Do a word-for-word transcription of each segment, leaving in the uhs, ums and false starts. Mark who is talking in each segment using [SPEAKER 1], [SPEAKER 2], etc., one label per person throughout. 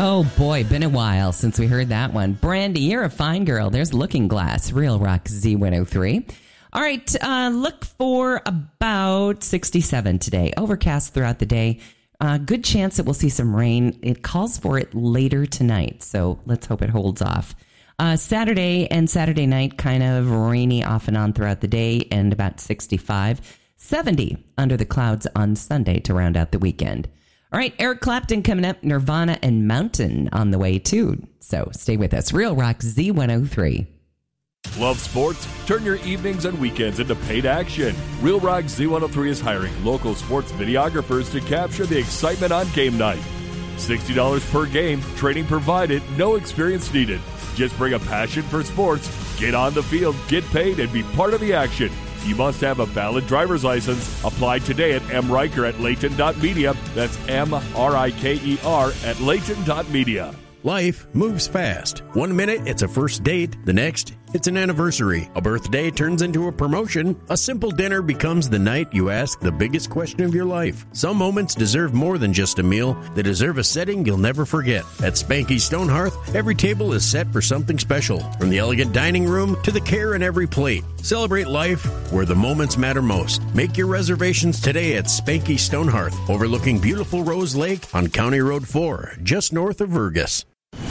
[SPEAKER 1] Oh, boy, been a while since we heard that one. Brandy, you're a fine girl. There's Looking Glass, Real Rock Z one oh three. All right, uh, look for about sixty-seven today. Overcast throughout the day. Uh, good chance that we'll see some rain. It calls for it later tonight, so let's hope it holds off. Uh, Saturday and Saturday night, kind of rainy off and on throughout the day, and about sixty-five. seventy under the clouds on Sunday to round out the weekend. All right, Eric Clapton coming up, Nirvana and Mountain on the way too. So stay with us. Real Rock Z one oh three.
[SPEAKER 2] Love sports? Turn your evenings and weekends into paid action. Real Rock Z one oh three is hiring local sports videographers to capture the excitement on game night. sixty dollars per game, training provided, no experience needed. Just bring a passion for sports, get on the field, get paid, and be part of the action. You must have a valid driver's license. Apply today at M. Riker at Layton dot media. That's M R I K E R at Layton dot media.
[SPEAKER 3] Life moves fast. One minute, it's a first date. The next, it's an anniversary. A birthday turns into a promotion. A simple dinner becomes the night you ask the biggest question of your life. Some moments deserve more than just a meal. They deserve a setting you'll never forget. At Spanky Stone Hearth, every table is set for something special. From the elegant dining room to the care in every plate. Celebrate life where the moments matter most. Make your reservations today at Spanky Stone Hearth, overlooking beautiful Rose Lake on County Road four, just north of Vergas.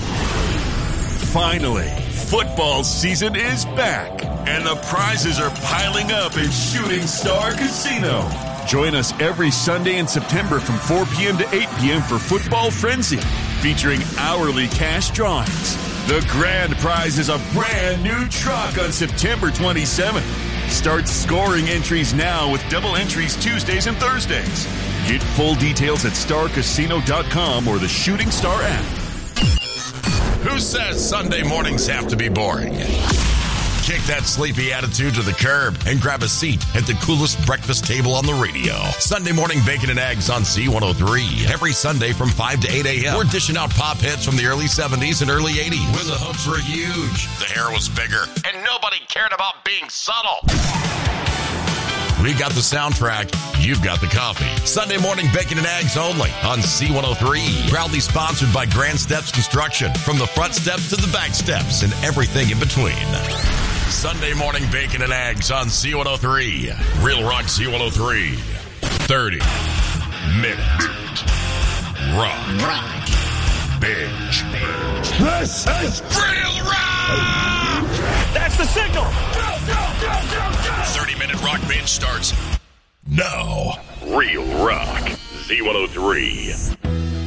[SPEAKER 4] Finally, football season is back, and the prizes are piling up at Shooting Star Casino. Join us every Sunday in September from four p.m. to eight p.m. for Football Frenzy, featuring hourly cash drawings. The grand prize is a brand new truck on September twenty-seventh. Start scoring entries now with double entries Tuesdays and Thursdays. Get full details at star casino dot com or the Shooting Star app.
[SPEAKER 5] Who says Sunday mornings have to be boring? Kick that sleepy attitude to the curb and grab a seat at the coolest breakfast table on the radio. Sunday morning bacon and eggs on Z one oh three. Every Sunday from five to eight a.m. We're dishing out pop hits from the early seventies and early eighties. When the hoops were huge, the hair was bigger, and nobody cared about being subtle. We got the soundtrack, you've got the coffee. Sunday morning bacon and eggs only on Z one oh three. Proudly sponsored by Grand Steps Construction. From the front steps to the back steps and everything in between. Sunday morning bacon and eggs on Z one oh three. Real Rock Z one oh three. thirty minute rock. Rock. Binge. This is Real Rock!
[SPEAKER 6] That's the signal! Go, go, go, go, go!
[SPEAKER 5] thirty minute rock binge starts now.
[SPEAKER 4] Real Rock Z one oh three.